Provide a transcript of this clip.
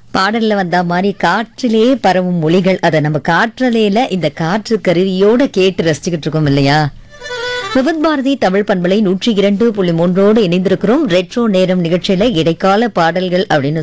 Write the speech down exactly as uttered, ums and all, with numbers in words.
பாடல்ல வந்த மாதிரி காற்றிலே பரவும் மொழிகள், அதை நம்ம காற்றலையில இந்த காற்று கருவியோட கேட்டு ரசிச்சுக்கிட்டு இருக்கோம் இல்லையா? விவித் பாரதி தமிழ் பண்பலை நூற்றி இரண்டு புள்ளி மூன்றோடு இணைந்திருக்கிறோம். ரெட்ரோ நேரம் நிகழ்ச்சியில இடைக்கால பாடல்கள் அப்படின்னு